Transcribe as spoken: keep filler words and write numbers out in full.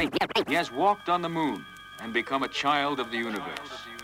He has walked on the moon and become a child of the universe.